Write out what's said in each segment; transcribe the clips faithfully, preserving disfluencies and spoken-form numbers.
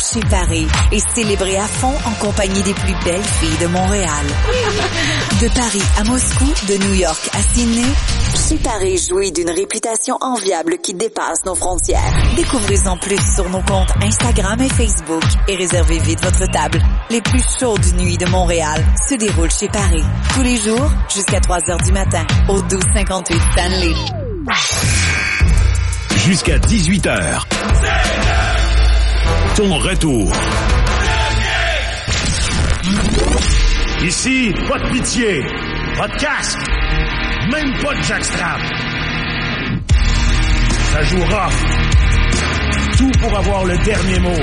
chez Paris et célébrez à fond en compagnie des plus belles filles de Montréal. De Paris à Moscou, de New York à Sydney, chez Paris jouit d'une réputation enviable qui dépasse nos frontières. Découvrez-en plus sur nos comptes Instagram et Facebook et réservez vite votre table. Les plus chaudes nuits de Montréal se déroulent chez Paris. Tous les jours, jusqu'à trois heures du matin, au douze cinquante-huit Stanley. Jusqu'à dix-huit heures. Ton retour. Ici, pas de pitié, pas de casque, même pas de jackstrap. Ça jouera. Tout pour avoir le dernier mot.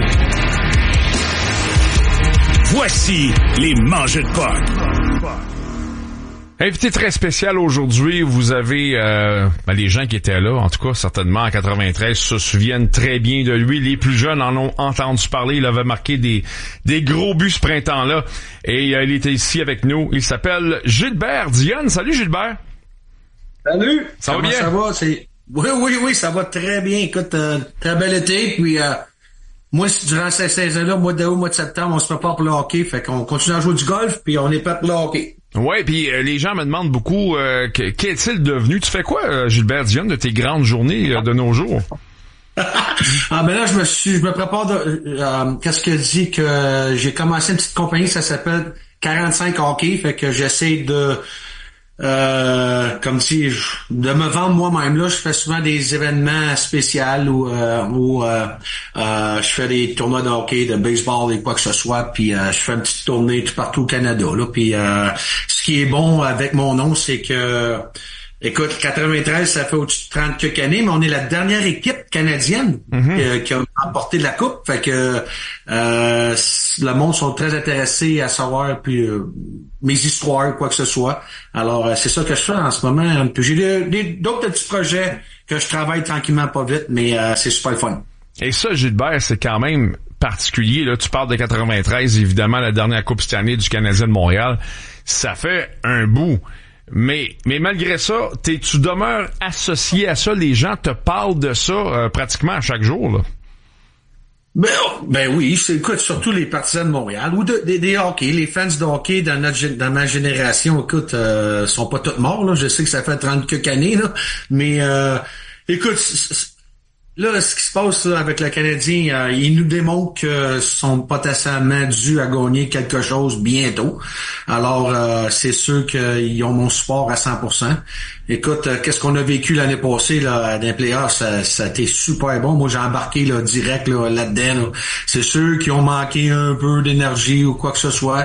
Voici les mangeux de potes. Invité très spécial aujourd'hui, vous avez euh, ben les gens qui étaient là, en tout cas certainement en quatre-vingt-treize, se souviennent très bien de lui. Les plus jeunes en ont entendu parler. Il avait marqué des des gros buts ce printemps-là. Et euh, il était ici avec nous. Il s'appelle Gilbert Dionne. Salut Gilbert. Salut. Ça va bien? Ça va, c'est... Oui, oui, oui, ça va très bien. Écoute, euh, très bel été. Puis euh, moi, durant cette saison-là, mois d'août, mois de septembre, on se prépare pour le hockey. Fait qu'on continue à jouer du golf, puis on est prêt pour le hockey. Ouais, puis euh, les gens me demandent beaucoup euh, qu'est-il devenu. Tu fais quoi, euh, Gilbert Dionne, de tes grandes journées euh, de nos jours? Ah ben là, je me suis, je me prépare de, euh, qu'est-ce que dit que j'ai commencé une petite compagnie, ça s'appelle quarante-cinq Hockey, fait que j'essaie de euh, comme si de me vendre moi-même. Là, je fais souvent des événements spéciaux où, euh, où euh, euh, je fais des tournois de hockey, de baseball et quoi que ce soit, puis euh, je fais une petite tournée tout partout au Canada. Là, puis euh, ce qui est bon avec mon nom, c'est que écoute, quatre-vingt-treize, ça fait au-dessus de trente quelques années, mais on est la dernière équipe canadienne mm-hmm. euh, qui a remporté la coupe. Fait que euh, le monde sont très intéressés à savoir puis euh, mes histoires, quoi que ce soit. Alors, euh, c'est ça que je fais en ce moment. Puis j'ai des, des, d'autres petits projets que je travaille tranquillement, pas vite, mais euh, c'est super fun. Et ça, Gilbert, c'est quand même particulier. Là, tu parles de quatre-vingt-treize, évidemment, la dernière Coupe cette année du Canadien de Montréal. Ça fait un bout. Mais mais malgré ça, t'es, tu demeures associé à ça. Les gens te parlent de ça euh, pratiquement à chaque jour, là. Ben, ben oui, c'est, écoute, surtout les partisans de Montréal ou de, des, des hockey, les fans de hockey dans notre dans ma génération, écoute, euh, sont pas tous morts, là. Je sais que ça fait trente quelques années, là. Mais euh, écoute, là, ce qui se passe là, avec le Canadien, euh, il nous démontre qu'ils sont potentiellement dus à gagner quelque chose bientôt. Alors, euh, c'est sûr qu'ils ont mon support à cent pour cent. Écoute, euh, qu'est-ce qu'on a vécu l'année passée là, dans les playoffs, ça, ça a été super bon. Moi, j'ai embarqué là, direct là, là-dedans. Là. C'est sûr qu'ils ont manqué un peu d'énergie ou quoi que ce soit.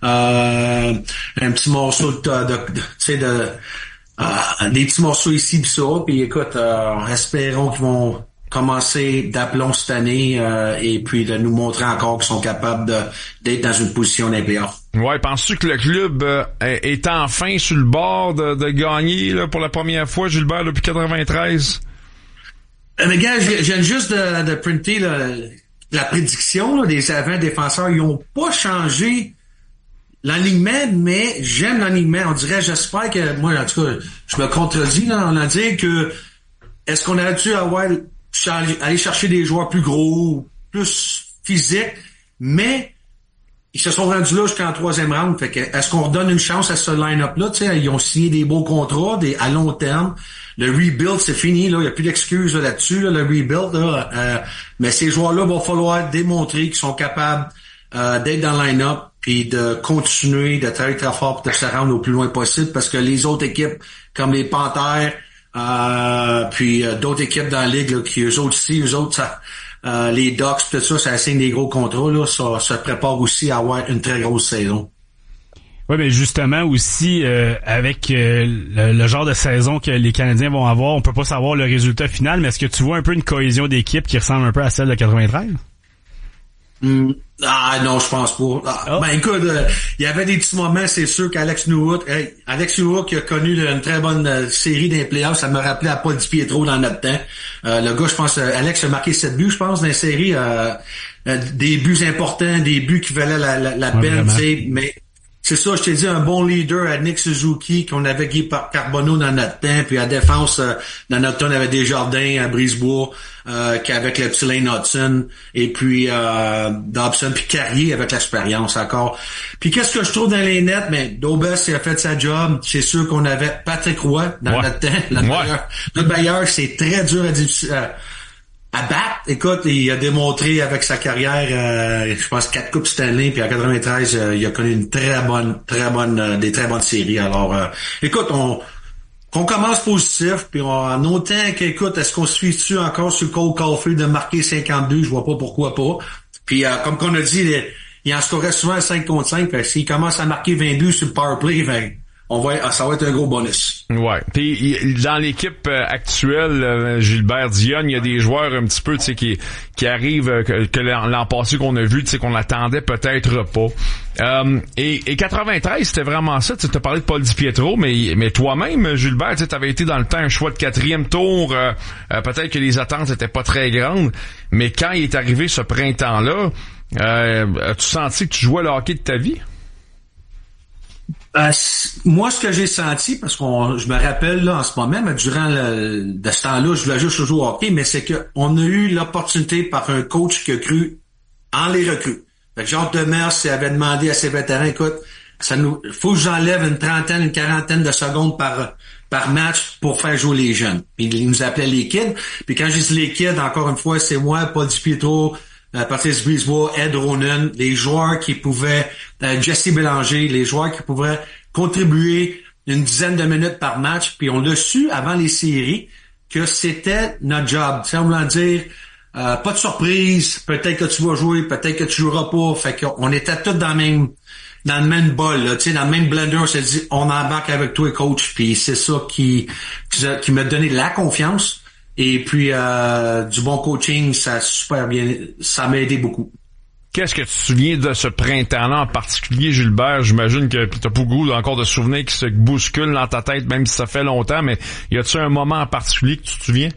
Euh, un petit morceau de, de, de tu sais, de, euh, des petits morceaux ici pis ça. Puis écoute, euh, espérons qu'ils vont commencer d'aplomb cette année euh, et puis de nous montrer encore qu'ils sont capables de d'être dans une position dans les playoffs. Ouais, penses-tu que le club euh, est enfin sur le bord de, de gagner là, pour la première fois, Gilbert, depuis quatre-vingt-treize? Euh, mais gars, je viens juste de, de printer là, la prédiction là, des avants défenseurs. Ils ont pas changé l'alignement, mais j'aime l'alignement. On dirait, j'espère que, moi, en tout cas, je me contredis là, on a dit que est-ce qu'on aurait dû avoir aller chercher des joueurs plus gros, plus physiques, mais ils se sont rendus là jusqu'en troisième round. Fait que est-ce qu'on redonne une chance à ce line-up-là? Tu sais, ils ont signé des beaux contrats, des à long terme. Le rebuild, c'est fini, là. Il n'y a plus d'excuses là, là-dessus, là, le rebuild, là. Euh, mais ces joueurs-là vont falloir démontrer qu'ils sont capables euh, d'être dans le line-up puis de continuer de travailler très fort pour de se rendre au plus loin possible parce que les autres équipes, comme les Panthers, Euh, puis euh, d'autres équipes dans la ligue là, qui eux autres ici, eux autres, ça, euh, les Ducks, tout ça, ça signe des gros contrats, là, ça se prépare aussi à avoir une très grosse saison. Oui, mais justement aussi euh, avec euh, le, le genre de saison que les Canadiens vont avoir, on peut pas savoir le résultat final, mais est-ce que tu vois un peu une cohésion d'équipe qui ressemble un peu à celle de quatre-vingt-treize? Mm. Ah non, je pense pas. Ah, oh. Ben écoute, il euh, y avait des petits moments, c'est sûr qu'Alex Newhook, hey, Alex Newhook qui a connu une très bonne euh, série d'un playoffs, ça me rappelait à Paul DiPietro dans notre temps. Euh, le gars, je pense, euh, Alex a marqué sept buts, je pense, dans la série. Euh, euh, des buts importants, des buts qui valaient la, la, la ouais, peine, tu sais, mais c'est ça, je t'ai dit, un bon leader à Nick Suzuki, qu'on avait Guy Carbonneau dans notre temps, puis à défense, euh, dans notre temps, on avait Desjardins à Brisebois, euh, qu'avec le petit Lane Hudson, et puis euh, Dobson, puis Carrier avec l'expérience encore. Puis qu'est-ce que je trouve dans les nets? Mais Dobes, il a fait sa job. C'est sûr qu'on avait Patrick Roy dans ouais. notre temps. Notre ouais. bailleur, notre bailleur, c'est très dur à difficile. Euh, À battre, écoute, il a démontré avec sa carrière, euh, je pense quatre coupes Stanley, puis en quatre-vingt-treize, euh, il a connu une très bonne, très bonne, euh, des très bonnes séries. Alors, euh, écoute, on, on commence positif, puis on, en autant qu'écoute, est-ce qu'on se suit dessus encore sur Cole Caulfield de marquer cinquante-deux, je vois pas pourquoi pas. Puis euh, comme qu'on a dit, il, il en scorait souvent à cinq contre cinq, fait, s'il commence à marquer vingt-deux sur le power play, ben, on va, ça va être un gros bonus. Ouais. Puis dans l'équipe actuelle, euh, Gilbert Dionne, il y a des joueurs un petit peu, tu sais, qui qui arrivent euh, que, que l'an, l'an passé qu'on a vu, tu sais, qu'on attendait peut-être pas. Euh, et, et quatre-vingt-treize, c'était vraiment ça. Tu as parlé de Paul DiPietro, mais mais toi-même, Gilbert, tu avais été dans le temps un choix de quatrième tour. Euh, euh, peut-être que les attentes étaient pas très grandes, mais quand il est arrivé ce printemps-là, euh, as-tu senti que tu jouais le hockey de ta vie? Euh, moi, ce que j'ai senti, parce qu'on, je me rappelle là en ce moment, mais durant le, de ce temps-là, je voulais juste jouer au hockey, mais c'est que on a eu l'opportunité par un coach qui a cru en les recrues. Fait que Jacques Demers avait demandé à ses vétérans, écoute, ça nous, faut que j'enlève une trentaine, une quarantaine de secondes par par match pour faire jouer les jeunes. Puis il nous appelait les kids. Puis quand je dis les kids, encore une fois, c'est moi, Paul DiPietro, Euh, Patrice Brisebois, Ed Ronan, les joueurs qui pouvaient, euh, Jesse Bélanger, les joueurs qui pouvaient contribuer une dizaine de minutes par match, puis on l'a su avant les séries que c'était notre job. C'est voulant dire, euh, pas de surprise, peut-être que tu vas jouer, peut-être que tu joueras pas. Fait qu'on était tous dans le même dans le même bol, là, tu sais, dans le même blender. On s'est dit, on embarque avec toi, coach, puis c'est ça qui qui, qui m'a donné la confiance. Et puis euh, du bon coaching, ça a super bien, ça m'a aidé beaucoup. Qu'est-ce que tu te souviens de ce printemps-là en particulier, Gilbert? J'imagine que t'as beaucoup encore de souvenirs qui se bousculent dans ta tête, même si ça fait longtemps, mais y a-tu un moment en particulier que tu te souviens?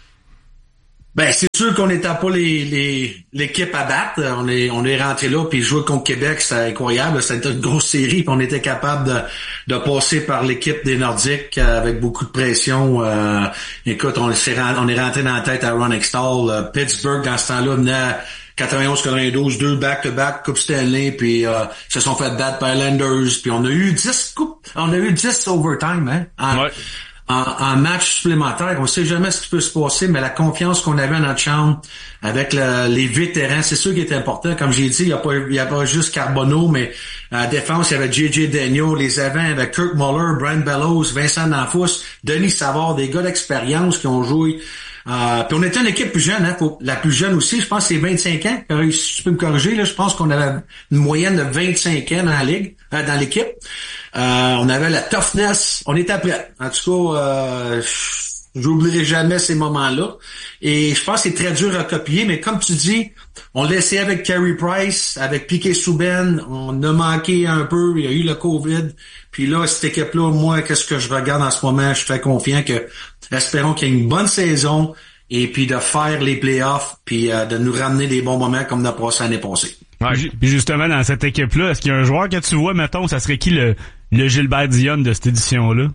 Ben, c'est sûr qu'on n'était pas les, les, l'équipe à battre. On est, on est rentré là, puis jouer contre Québec, c'était incroyable. C'était une grosse série, puis on était capable de, de passer par l'équipe des Nordiques avec beaucoup de pression. Euh, écoute, on, s'est, on est rentré dans la tête à Ron Extall. Euh, Pittsburgh, dans ce temps-là, venait à quatre-vingt-onze quatre-vingt-douze, deux back-to-back Coupe Stanley, puis euh, se sont fait battre par Islanders, puis on a eu dix coupes, on a eu dix overtime, hein. En, ouais. En, en match supplémentaire, on sait jamais ce qui peut se passer, mais la confiance qu'on avait en notre chambre avec le, les vétérans, c'est sûr qui est important. Comme j'ai dit, il n'y a pas, il y a pas juste Carbonneau, mais à la défense, il y avait J J Daniel, les avants avec Kirk Muller, Brian Bellows, Vincent Danfous, Denis Savard, des gars d'expérience qui ont joué. Euh, puis on était une équipe plus jeune, hein, faut, la plus jeune aussi, je pense que c'est vingt-cinq ans. Si tu peux me corriger, là, je pense qu'on avait une moyenne de vingt-cinq ans dans la ligue, euh, dans l'équipe. Euh, on avait la toughness, on était prêts. En tout cas, euh, j'oublierai jamais ces moments-là. Et je pense que c'est très dur à copier, mais comme tu dis, on l'a essayé avec Carey Price, avec Piquet Souben, on a manqué un peu, il y a eu le COVID. Puis là, cette équipe-là, moi, qu'est-ce que je regarde en ce moment, je suis très confiant que, espérons qu'il y ait une bonne saison, et puis de faire les playoffs, puis euh, de nous ramener des bons moments comme on a passé l'année passée. Ouais, puis justement, dans cette équipe-là, est-ce qu'il y a un joueur que tu vois, mettons, ça serait qui le, le Gilbert Dionne de cette édition-là?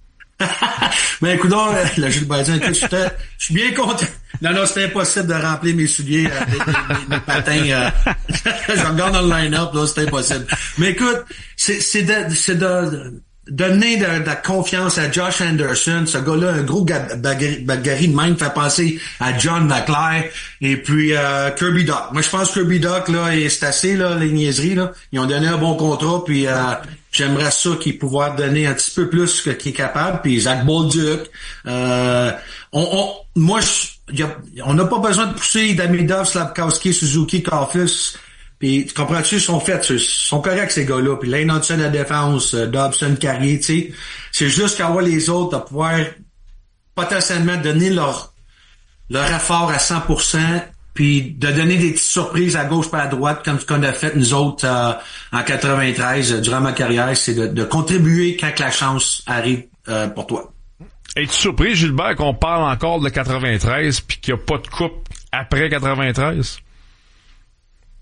Ben, écoute, le Gilbert Dionne, écoute, je suis bien content. Non, non, c'était impossible de remplir mes souliers, euh, mes, mes, mes patins. Euh, je regarde dans le line-up, là, c'était impossible. Mais écoute, c'est, c'est de, c'est de, donner de, de la confiance à Josh Anderson. Ce gars-là, un gros bagarre de même, fait penser à John McClair et puis euh, Kirby Dach. Moi, je pense que Kirby Dach, là, c'est assez, là, les niaiseries, là. Ils ont donné un bon contrat, puis euh, j'aimerais ça qu'ils pouvaient donner un petit peu plus que qu'il est capable. Puis Zach Bolduc. Euh, on, on, moi, je, y a, on n'a pas besoin de pousser Damidov, Slafkowski, Suzuki, Caulfield. Puis, tu comprends-tu, ils sont faits, ils sont corrects, ces gars-là. Puis Lane Hudson à la défense, Dobson, Carrier, tu sais. C'est juste qu'avoir les autres, de pouvoir potentiellement donner leur, leur effort à cent pour cent, puis de donner des petites surprises à gauche pas à droite, comme ce qu'on a fait nous autres euh, en quatre-vingt-treize, euh, durant ma carrière, c'est de, de contribuer quand que la chance arrive euh, pour toi. Es-tu surpris, Gilbert, qu'on parle encore de quatre-vingt-treize puis qu'il n'y a pas de coupe après quatre-vingt-treize?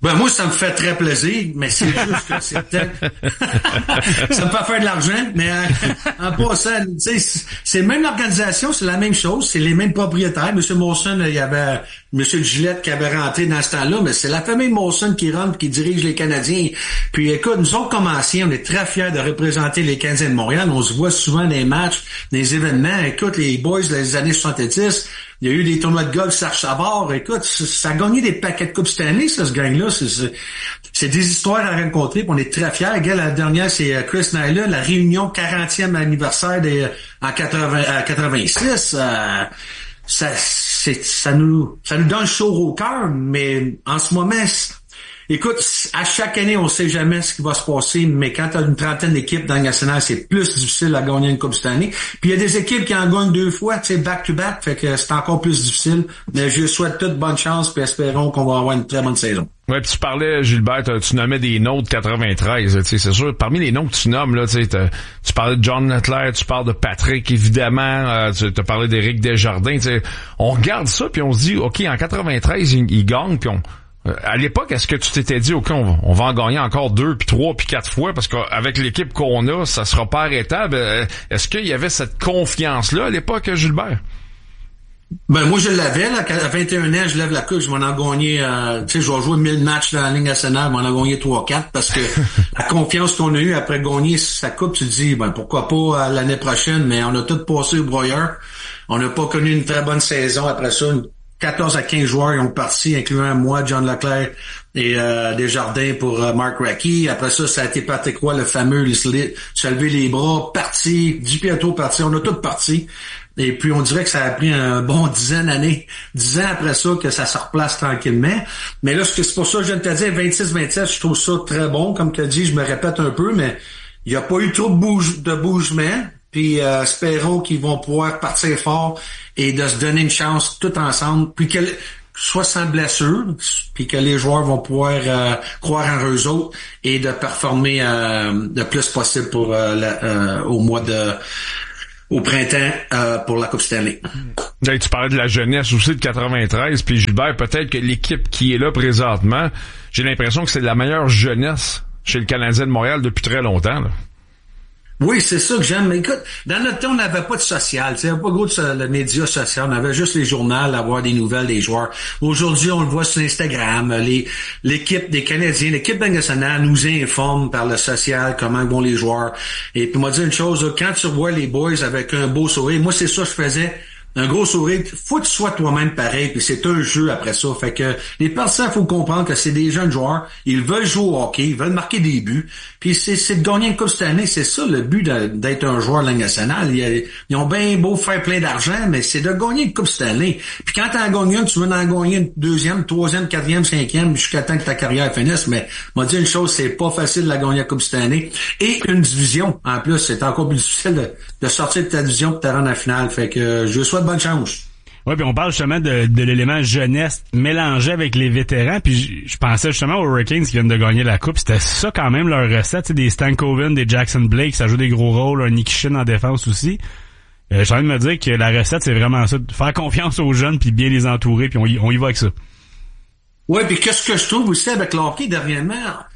Ben moi, ça me fait très plaisir, mais c'est juste que c'est peut-être... ça me fait faire de l'argent, mais euh, en passant, tu sais, c'est même l'organisation, c'est la même chose, c'est les mêmes propriétaires. Monsieur Molson, il y avait Monsieur Gillette qui avait rentré dans ce temps-là, mais c'est la famille Molson qui rentre, qui dirige les Canadiens. Puis écoute, nous autres comme anciens, on est très fiers de représenter les Canadiens de Montréal. On se voit souvent dans les matchs, dans les événements. Écoute, les boys des années soixante-dix, il y a eu des tournois de golf Serge Savard. Écoute, ça a gagné des paquets de coupes cette année, ça, ce gang-là. C'est, c'est, c'est des histoires à rencontrer, puis on est très fiers. Regarde, la dernière, c'est Chris Nyland, la réunion quarantième anniversaire des, en quatre-vingts, à quatre-vingt-six. Euh, ça, c'est, ça nous, ça nous donne chaud au cœur, mais en ce moment, écoute, à chaque année, on sait jamais ce qui va se passer, mais quand tu as une trentaine d'équipes dans le national, c'est plus difficile à gagner une coupe cette année. Puis il y a des équipes qui en gagnent deux fois, tu sais, back-to-back, fait que c'est encore plus difficile. Mais je souhaite toute bonne chance, puis espérons qu'on va avoir une très bonne saison. Ouais, puis tu parlais, Gilbert, tu nommais des noms de quatre-vingt-treize, tu sais, c'est sûr, parmi les noms que tu nommes, là, tu sais, tu parlais de John Nettler, tu parles de Patrick, évidemment, euh, tu as parlé d'Éric Desjardins, tu sais, on regarde ça, puis on se dit, OK, en quatre-vingt-treize, ils, ils gagnent, puis on... À l'époque, est-ce que tu t'étais dit, OK, on va, on va en gagner encore deux, puis trois, puis quatre fois, parce qu'avec l'équipe qu'on a, ça sera pas arrêtable. Est-ce qu'il y avait cette confiance-là à l'époque, Gilbert? Ben moi je l'avais, là, à vingt et un ans, je lève la coupe, je m'en ai gagné, euh, tu sais, je vais jouer mille matchs dans la Ligue nationale, je m'en ai gagné trois quatre, parce que la confiance qu'on a eue après gagner sa coupe, tu te dis, ben pourquoi pas l'année prochaine, mais on a tout passé au broyeur. On n'a pas connu une très bonne saison après ça, une quatorze à quinze joueurs ils ont parti, incluant moi, John Leclerc et euh, Desjardins pour euh, Mark Recchi. Après ça, ça a été Patrick Roy, le fameux, se lever les bras, parti, Di Pietro parti, on a tous parti. Et puis, on dirait que ça a pris un bon dix ans d'années, dix ans après ça, que ça se replace tranquillement. Mais là, c'est pour ça que je viens de te dire, vingt-six vingt-sept, je trouve ça très bon. Comme tu as dit, je me répète un peu, mais il n'y a pas eu trop de, bouge, de bougement. Puis, euh, espérons qu'ils vont pouvoir partir fort et de se donner une chance tout ensemble. Puis que soit sans blessure, puis que les joueurs vont pouvoir euh, croire en eux autres et de performer euh, le plus possible pour euh, la, euh, au mois de... au printemps euh, pour la Coupe Stanley. Là, tu parlais de la jeunesse aussi de quatre-vingt-treize, puis Gilbert, peut-être que l'équipe qui est là présentement, j'ai l'impression que c'est la meilleure jeunesse chez le Canadien de Montréal depuis très longtemps, là. Oui, c'est ça que j'aime. Mais écoute, dans notre temps, on n'avait pas de social. Il n'y avait pas gros de le média social. On avait juste les journaux, avoir des nouvelles des joueurs. Aujourd'hui, on le voit sur Instagram. Les, l'équipe des Canadiens, l'équipe nationale nous informe par le social comment vont les joueurs. Et puis, moi, dire une chose, là, quand tu vois les boys avec un beau sourire, moi, c'est ça que je faisais. Un gros sourire, faut que tu sois toi-même pareil, puis c'est un jeu après ça. Fait que les personnes, faut comprendre que c'est des jeunes joueurs, ils veulent jouer au hockey, ils veulent marquer des buts, puis c'est, c'est de gagner une coupe cette année, c'est ça le but de, d'être un joueur de la Ligue nationale. Ils, ils ont bien beau faire plein d'argent, mais c'est de gagner une coupe cette année. Puis quand t'en gagnes une, tu veux en gagner une deuxième, troisième, quatrième, cinquième, jusqu'à temps que ta carrière finisse. Mais moi dire une chose, c'est pas facile de la gagner la coupe cette année. Et une division, en plus, c'est encore plus difficile de, de sortir de ta division pour te rendre à la finale. Fait que je souhaite bonne chance. Oui, puis on parle justement de, de l'élément jeunesse mélangé avec les vétérans, puis je, je pensais justement aux Hurricanes qui viennent de gagner la coupe, c'était ça quand même leur recette, des Stankoven, des Jackson Blake, ça joue des gros rôles, un Nikishin en défense aussi. Euh, j'ai envie de me dire que la recette, c'est vraiment ça, de faire confiance aux jeunes, puis bien les entourer, puis on y, on y va avec ça. Oui, puis qu'est-ce que je trouve aussi avec le hockey dernièrement,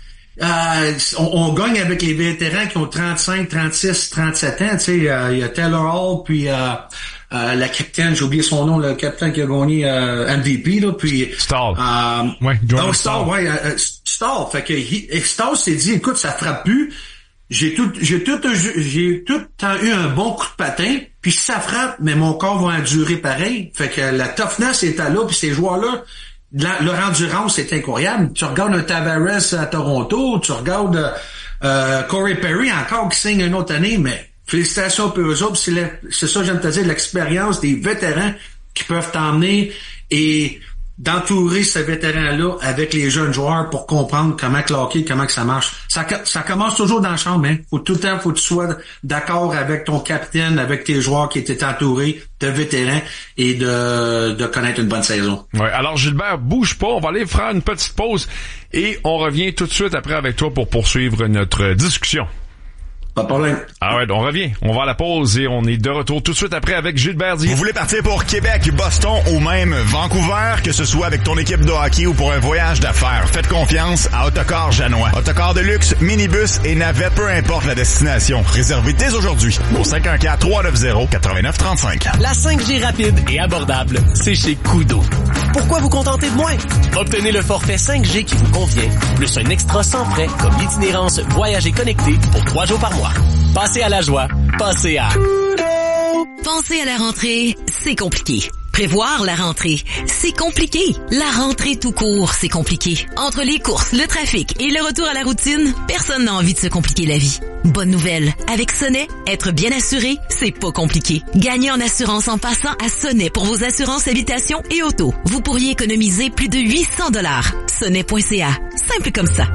Euh, on, on gagne avec les vétérans qui ont trente-cinq, trente-six, trente-sept ans. Tu sais, il euh, y a Taylor Hall, puis euh, euh, la capitaine, j'ai oublié son nom, le capitaine qui a gagné euh, M V P, là, puis Stall. Euh, ouais, oh, Stall, ouais, euh, Stall. Fait que he, Stall s'est dit, écoute, ça frappe plus. J'ai tout, j'ai tout, j'ai tout le temps eu un bon coup de patin, puis ça frappe, mais mon corps va endurer pareil. Fait que la toughness est là, puis ces joueurs-là. La, leur endurance est incroyable. Tu regardes un Tavares à Toronto, tu regardes euh, Corey Perry encore qui signe une autre année, mais félicitations pour eux autres. C'est, la, c'est ça, j'aime te dire, l'expérience des vétérans qui peuvent t'emmener et d'entourer ces vétérans-là avec les jeunes joueurs pour comprendre comment que le hockey, comment que ça marche. Ça, ça commence toujours dans la chambre, hein. Faut tout le temps, faut que tu sois d'accord avec ton capitaine, avec tes joueurs qui étaient entourés de vétérans et de, de connaître une bonne saison. Ouais. Alors, Gilbert, bouge pas. On va aller faire une petite pause et on revient tout de suite après avec toi pour poursuivre notre discussion. Pas de problème. Ah ouais, on revient. On va à la pause et on est de retour tout de suite après avec Gilbert Dier. Vous voulez partir pour Québec, Boston ou même Vancouver, que ce soit avec ton équipe de hockey ou pour un voyage d'affaires, faites confiance à Autocar Janois. Autocar de luxe, minibus et navette, peu importe la destination. Réservez dès aujourd'hui au cinq un quatre, trois neuf zéro, neuf neuf trois cinq. La cinq G rapide et abordable, c'est chez Koodo. Pourquoi vous contenter de moins? Obtenez le forfait cinq G qui vous convient, plus un extra sans frais comme l'itinérance Voyager connecté pour trois jours par mois. Passez à la joie, passez à... Penser à la rentrée, c'est compliqué. Prévoir la rentrée, c'est compliqué. La rentrée tout court, c'est compliqué. Entre les courses, le trafic et le retour à la routine, personne n'a envie de se compliquer la vie. Bonne nouvelle, avec Sonnet, être bien assuré, c'est pas compliqué. Gagnez en assurance en passant à Sonnet pour vos assurances habitation et auto. Vous pourriez économiser plus de huit cents dollars. Sonnet point c a, simple comme ça.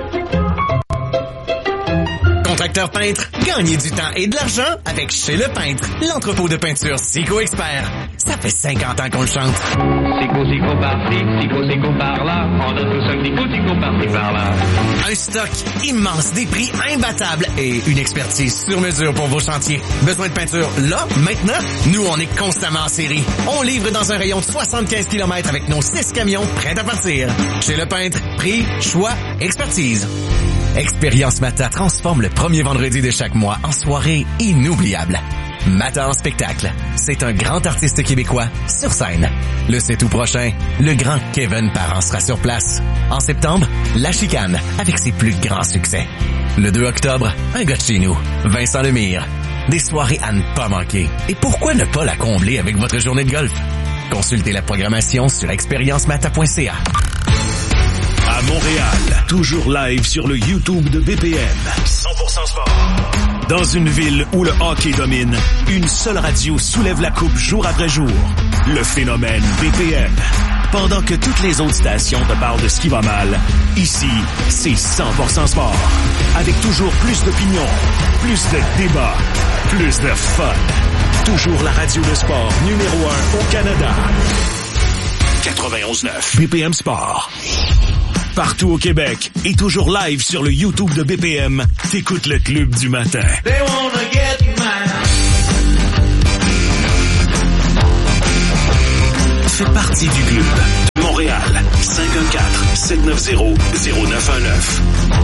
Contracteur peintre, gagnez du temps et de l'argent avec Chez Le Peintre, l'entrepôt de peinture Sico Expert. Ça fait cinquante ans qu'on le chante. Sico, Sico par-ci, Sico, Sico par-là, on a tous un Sico, Sico par-ci, par-là. Un stock immense, des prix imbattables et une expertise sur mesure pour vos chantiers. Besoin de peinture là, maintenant? Nous, on est constamment en série. On livre dans un rayon de soixante-quinze kilomètres avec nos six camions prêts à partir. Chez Le Peintre, prix, choix, expertise. Expérience Mata transforme le premier vendredi de chaque mois en soirée inoubliable. Mata en spectacle, c'est un grand artiste québécois sur scène. Le sept août prochain, le grand Kevin Parent sera sur place. En septembre, La Chicane avec ses plus grands succès. Le deux octobre, un gars de chez nous, Vincent Lemire. Des soirées à ne pas manquer. Et pourquoi ne pas la combler avec votre journée de golf? Consultez la programmation sur expérience mata point c a. À Montréal, toujours live sur le YouTube de B P M. cent pour cent sport. Dans une ville où le hockey domine, une seule radio soulève la coupe jour après jour. Le phénomène B P M. Pendant que toutes les autres stations te parlent de ce qui va mal, ici, c'est cent pour cent sport. Avec toujours plus d'opinions, plus de débats, plus de fun. Toujours la radio de sport numéro un au Canada. quatre-vingt-onze neuf B P M Sport. Partout au Québec et toujours live sur le YouTube de B P M, t'écoutes le Club du matin. They wanna get mine. Fais partie du Club de Montréal. cinq un quatre, sept neuf zéro, zéro neuf un neuf.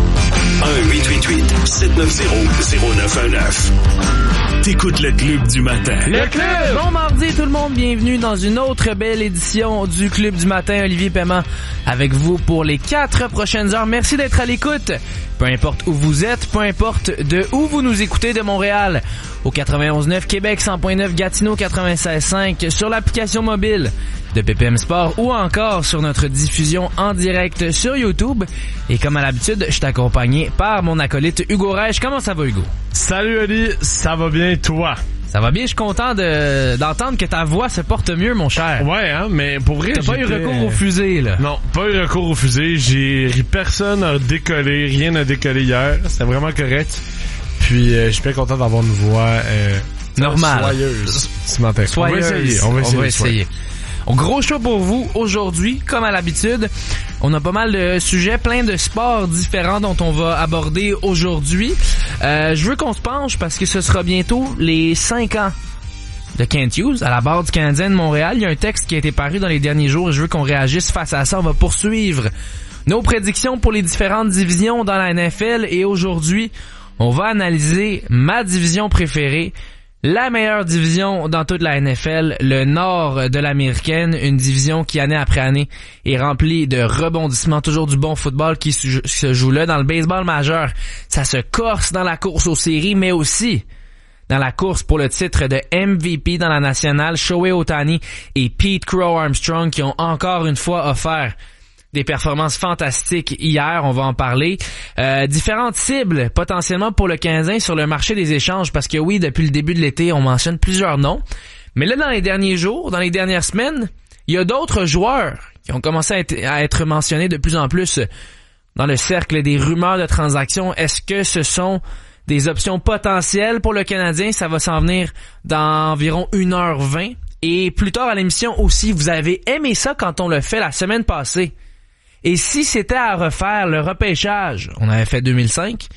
un huit huit huit, sept neuf zéro, zéro neuf un neuf. T'écoutes le Club du matin. Le Club! Bon mardi tout le monde, bienvenue dans une autre belle édition du Club du matin. Olivier Paiement avec vous pour les quatre prochaines heures. Merci d'être à l'écoute. Peu importe où vous êtes, peu importe de où vous nous écoutez de Montréal, au quatre-vingt-onze neuf Québec, cent point neuf Gatineau, quatre-vingt-seize cinq sur l'application mobile de B P M Sport ou encore sur notre diffusion en direct sur YouTube. Et comme à l'habitude, je suis accompagné par mon acolyte Hugo Reich. Comment ça va, Hugo? Salut Oli, ça va bien toi? Ça va bien, je suis content de, d'entendre que ta voix se porte mieux, mon cher. Ouais, hein, mais pour vrai, t'as pas eu recours au fusée, là? Non, pas eu recours au fusée. J'ai ri, personne n'a décollé, rien n'a décollé hier. C'était vraiment correct. Puis, euh, je suis bien content d'avoir une voix euh, normale, soyeuse ce matin. Soyeuse. On va essayer. On va essayer. On va essayer. Gros show pour vous aujourd'hui, comme à l'habitude. On a pas mal de sujets, plein de sports différents dont on va aborder aujourd'hui. Euh, je veux qu'on se penche parce que ce sera bientôt les cinq ans de Kent Hughes à la barre du Canadien de Montréal. Il y a un texte qui a été paru dans les derniers jours et je veux qu'on réagisse face à ça. On va poursuivre nos prédictions pour les différentes divisions dans la N F L et aujourd'hui, on va analyser ma division préférée. La meilleure division dans toute la N F L, le nord de l'américaine, une division qui année après année est remplie de rebondissements, toujours du bon football qui se joue là. Dans le baseball majeur, ça se corse dans la course aux séries, mais aussi dans la course pour le titre de M V P dans la nationale. Shohei Ohtani et Pete Crow Armstrong qui ont encore une fois offert des performances fantastiques hier, on va en parler. Euh, différentes cibles potentiellement pour le Canadien sur le marché des échanges, parce que oui, depuis le début de l'été, on mentionne plusieurs noms. Mais là, dans les derniers jours, dans les dernières semaines, il y a d'autres joueurs qui ont commencé à être, à être mentionnés de plus en plus dans le cercle des rumeurs de transactions. Est-ce que ce sont des options potentielles pour le Canadien? Ça va s'en venir dans environ une heure vingt. Et plus tard à l'émission aussi, vous avez aimé ça quand on l'a fait la semaine passée. Et si c'était à refaire le repêchage, on avait fait deux mille cinq,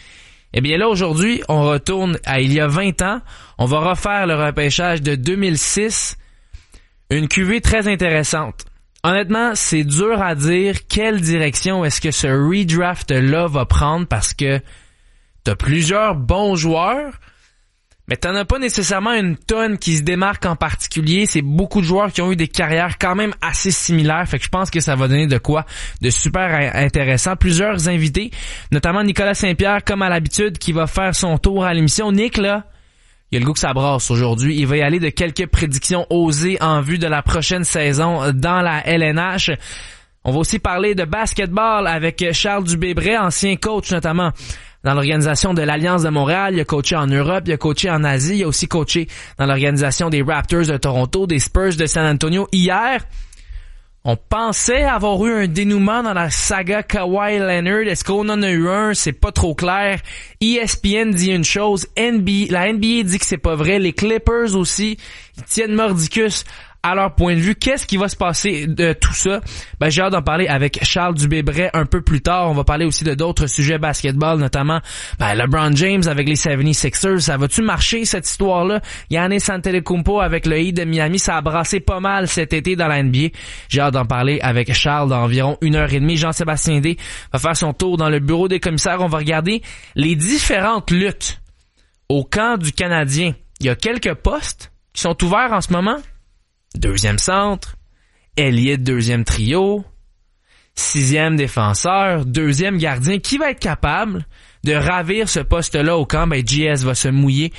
Eh bien là, aujourd'hui, on retourne à il y a vingt ans. On va refaire le repêchage de deux mille six. Une cuvée très intéressante. Honnêtement, c'est dur à dire quelle direction est-ce que ce redraft-là va prendre parce que t'as plusieurs bons joueurs, mais t'en as pas nécessairement une tonne qui se démarque en particulier. C'est beaucoup de joueurs qui ont eu des carrières quand même assez similaires. Fait que je pense que ça va donner de quoi de super intéressant. Plusieurs invités, notamment Nicolas Saint-Pierre, comme à l'habitude, qui va faire son tour à l'émission. Nick, là, il y a le goût que ça brasse aujourd'hui. Il va y aller de quelques prédictions osées en vue de la prochaine saison dans la L N H. On va aussi parler de basketball avec Charles Dubébret, ancien coach notamment dans l'organisation de l'Alliance de Montréal. Il a coaché en Europe, il a coaché en Asie, il a aussi coaché dans l'organisation des Raptors de Toronto, des Spurs de San Antonio. Hier, on pensait avoir eu un dénouement dans la saga Kawhi Leonard. Est-ce qu'on en a eu un? C'est pas trop clair. E S P N dit une chose, N B A, la N B A dit que c'est pas vrai. Les Clippers aussi, ils tiennent mordicus à leur point de vue. Qu'est-ce qui va se passer de tout ça? Ben, j'ai hâte d'en parler avec Charles Dubébret un peu plus tard. On va parler aussi de d'autres sujets basketball, notamment ben, LeBron James avec les soixante-sixers. Ça va-tu marcher, cette histoire-là? Giannis Antetokounmpo avec le Heat de Miami. Ça a brassé pas mal cet été dans la N B A. J'ai hâte d'en parler avec Charles dans environ une heure et demie. Jean-Sébastien D va faire son tour dans le bureau des commissaires. On va regarder les différentes luttes au camp du Canadien. Il y a quelques postes qui sont ouverts en ce moment. Deuxième centre, Elliott deuxième trio, sixième défenseur, deuxième gardien. Qui va être capable de ravir ce poste-là au camp? Ben, J S va se mouiller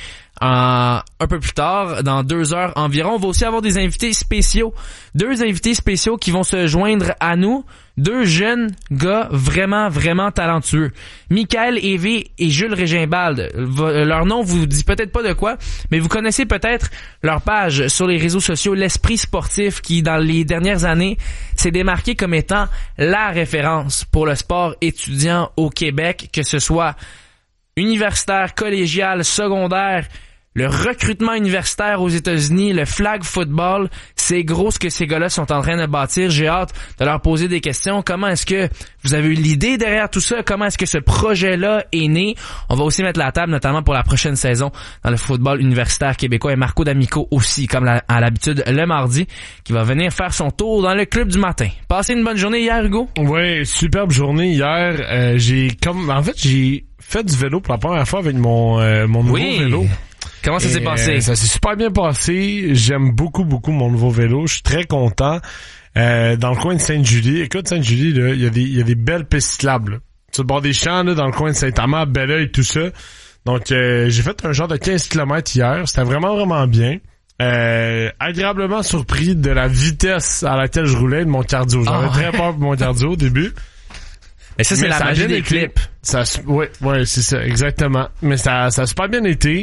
en, un peu plus tard, dans deux heures environ. On va aussi avoir des invités spéciaux. Deux invités spéciaux qui vont se joindre à nous. Deux jeunes gars vraiment, vraiment talentueux. Michael Hévé et Jules Régimbald. Leur nom vous dit peut-être pas de quoi, mais vous connaissez peut-être leur page sur les réseaux sociaux, l'Esprit sportif, qui, dans les dernières années, s'est démarqué comme étant la référence pour le sport étudiant au Québec, que ce soit universitaire, collégial, secondaire, le recrutement universitaire aux États-Unis, le flag football. C'est gros ce que ces gars-là sont en train de bâtir. J'ai hâte de leur poser des questions. Comment est-ce que vous avez eu l'idée derrière tout ça? Comment est-ce que ce projet-là est né? On va aussi mettre la table, notamment pour la prochaine saison dans le football universitaire québécois. Et Marco D'Amico aussi, comme la, à l'habitude, le mardi, qui va venir faire son tour dans le club du matin. Passez une bonne journée hier, Hugo? Ouais, superbe journée hier. Euh, j'ai comme, en fait, j'ai fait du vélo pour la première fois avec mon, euh, mon nouveau oui. vélo. Comment ça Et s'est passé? Euh, ça s'est super bien passé. J'aime beaucoup, beaucoup mon nouveau vélo. Je suis très content. Euh, dans le coin de Sainte-Julie. Écoute, Sainte-Julie, là, il y a des, il y a des belles pistes cyclables, là. Sur le bord des champs, là, dans le coin de Saint-Amand, Belleuil, tout ça. Donc, euh, j'ai fait un genre de quinze kilomètres hier. C'était vraiment, vraiment bien. Euh, agréablement surpris de la vitesse à laquelle je roulais, de mon cardio. J'avais oh, très peur pour mon cardio au début. Mais ça, c'est Mais la ça magie des clips. Ça, ouais, ouais, c'est ça, exactement. Mais ça, ça a super bien été.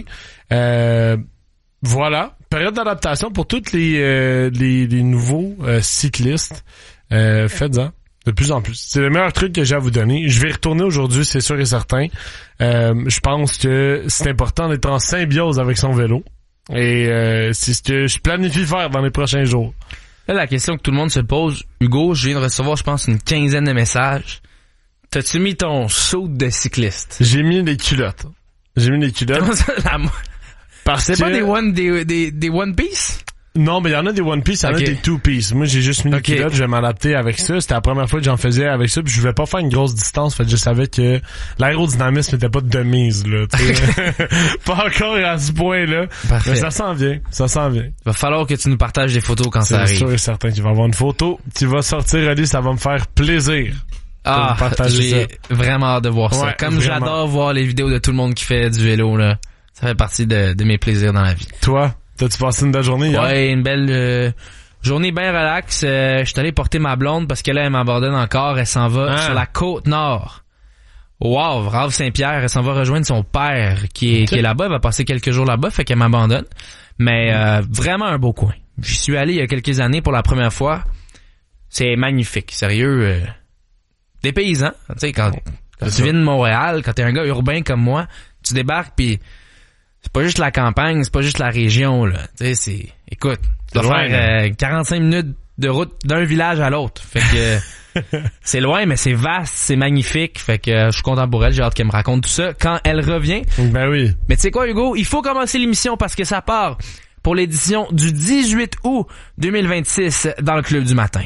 Euh, voilà. Période d'adaptation pour tous les, euh, les, les nouveaux euh, cyclistes. Euh, faites-en. De plus en plus. C'est le meilleur truc que j'ai à vous donner. Je vais y retourner aujourd'hui, c'est sûr et certain. Euh, je pense que c'est important d'être en symbiose avec son vélo. Et euh, c'est ce que je planifie faire dans les prochains jours. Là, la question que tout le monde se pose, Hugo, je viens de recevoir, je pense, une quinzaine de messages. T'as-tu mis ton saut de cycliste? J'ai mis des culottes. J'ai mis des culottes. Comment ça, la... Parce c'est que... pas des one, des, des, des one piece? Non, mais il y en a des one piece, il y en okay. a des two piece. Moi, j'ai juste mis des okay. culottes, je vais m'adapter avec ça. C'était la première fois que j'en faisais avec ça, puis je voulais pas faire une grosse distance, fait que je savais que l'aérodynamisme n'était pas de mise, là, tu sais. Pas encore à ce point-là. Parfait. Mais ça s'en vient, ça s'en vient. Il va falloir que tu nous partages des photos quand c'est ça arrive. C'est sûr et certain qu'il va y avoir une photo. Tu vas sortir, Ali, ça va me faire plaisir. Ah, j'ai ça. Vraiment hâte de voir ça. Ouais, Comme vraiment. J'adore voir les vidéos de tout le monde qui fait du vélo, là. Ça fait partie de, de mes plaisirs dans la vie. Toi? T'as-tu passé une belle journée hier? Ouais, une belle euh, journée bien relax. Euh, je suis allé porter ma blonde parce que là, elle m'abandonne encore. Elle s'en va ah. sur la côte nord. Wow, Rave Saint-Pierre, elle s'en va rejoindre son père qui est, okay. qui est là-bas. Elle va passer quelques jours là-bas, fait qu'elle m'abandonne. Mais euh, vraiment un beau coin. J'y suis allé il y a quelques années pour la première fois. C'est magnifique, sérieux. Euh, des paysans, tu sais, quand, quand tu viens de Montréal, quand t'es un gars urbain comme moi, tu débarques pis c'est pas juste la campagne, c'est pas juste la région, là. Tu sais, c'est... Écoute, tu dois faire euh, quarante-cinq minutes de route d'un village à l'autre. Fait que C'est loin, mais c'est vaste, c'est magnifique. Fait que euh, je suis content pour elle. J'ai hâte qu'elle me raconte tout ça quand elle revient. Ben oui. Mais tu sais quoi, Hugo? Il faut commencer l'émission parce que ça part pour l'édition du dix-huit août deux mille vingt-six dans le Club du matin.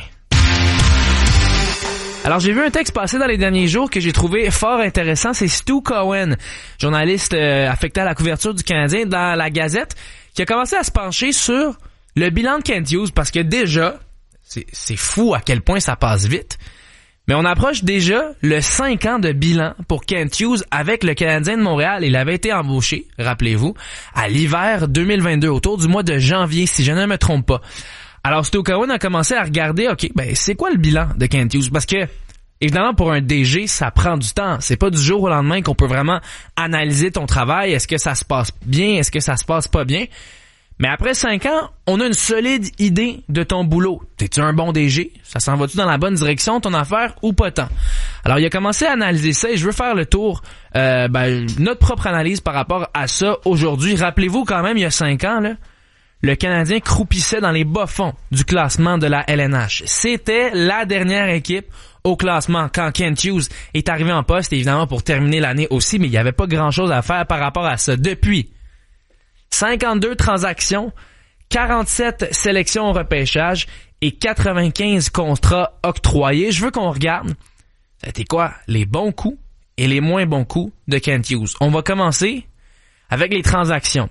Alors, j'ai vu un texte passer dans les derniers jours que j'ai trouvé fort intéressant. C'est Stu Cohen, journaliste euh, affecté à la couverture du Canadien dans la Gazette, qui a commencé à se pencher sur le bilan de Kent Hughes parce que déjà, c'est, c'est fou à quel point ça passe vite, mais on approche déjà le cinq ans de bilan pour Kent Hughes avec le Canadien de Montréal. Il avait été embauché, rappelez-vous, à l'hiver deux mille vingt-deux, autour du mois de janvier, si je ne me trompe pas. Alors, Stu Cohen a commencé à regarder, OK, ben c'est quoi le bilan de Kent Hughes? Parce que, évidemment, pour un D G, ça prend du temps. C'est pas du jour au lendemain qu'on peut vraiment analyser ton travail. Est-ce que ça se passe bien? Est-ce que ça se passe pas bien? Mais après cinq ans, on a une solide idée de ton boulot. T'es-tu un bon D G? Ça s'en va-tu dans la bonne direction, ton affaire, ou pas tant? Alors, il a commencé à analyser ça et je veux faire le tour, euh, ben, notre propre analyse par rapport à ça aujourd'hui. Rappelez-vous quand même, il y a cinq ans, là, le Canadien croupissait dans les bas-fonds du classement de la L N H. C'était la dernière équipe au classement quand Kent Hughes est arrivé en poste, évidemment pour terminer l'année aussi, mais il n'y avait pas grand-chose à faire par rapport à ça. Depuis, cinquante-deux transactions, quarante-sept sélections au repêchage et quatre-vingt-quinze contrats octroyés. Je veux qu'on regarde, c'était quoi, les bons coups et les moins bons coups de Kent Hughes. On va commencer avec les transactions.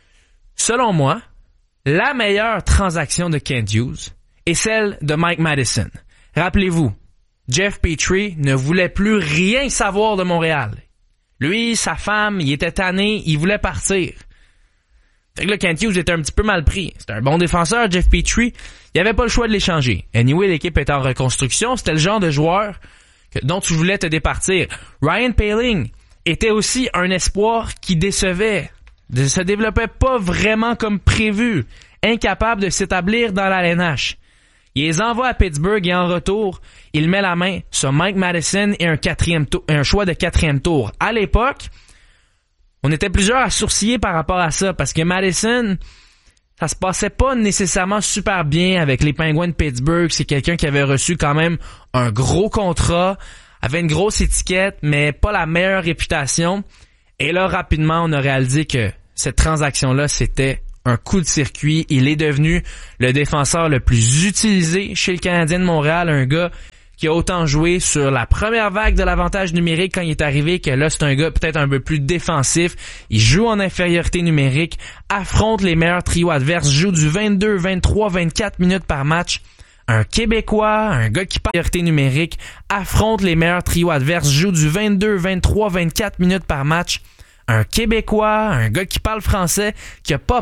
Selon moi, la meilleure transaction de Kent Hughes est celle de Mike Matheson. Rappelez-vous, Jeff Petrie ne voulait plus rien savoir de Montréal. Lui, sa femme, il était tanné, il voulait partir. Fait que là, Kent Hughes était un petit peu mal pris. C'était un bon défenseur, Jeff Petrie. Il avait pas le choix de l'échanger. Anyway, l'équipe était en reconstruction. C'était le genre de joueur que, dont tu voulais te départir. Ryan Poehling était aussi un espoir qui décevait. Ne se développait pas vraiment comme prévu. Incapable de s'établir dans la L N H. Il les envoie à Pittsburgh et en retour, il met la main sur Mike Matheson et un quatrième tour, un choix de quatrième tour. À l'époque, on était plusieurs à sourciller par rapport à ça parce que Matheson, ça se passait pas nécessairement super bien avec les Penguins de Pittsburgh. C'est quelqu'un qui avait reçu quand même un gros contrat, avait une grosse étiquette, mais pas la meilleure réputation. Et là, rapidement, on a réalisé que cette transaction-là, c'était un coup de circuit. Il est devenu le défenseur le plus utilisé chez le Canadien de Montréal, un gars qui a autant joué sur la première vague de l'avantage numérique quand il est arrivé que là, c'est un gars peut-être un peu plus défensif. Il joue en infériorité numérique, affronte les meilleurs trios adverses, joue du vingt-deux, vingt-trois, vingt-quatre minutes par match. Un Québécois, un gars qui parle infériorité numérique, affronte les meilleurs trios adverses, joue du vingt-deux, vingt-trois, vingt-quatre minutes par match. Un Québécois, un gars qui parle français, qui a pas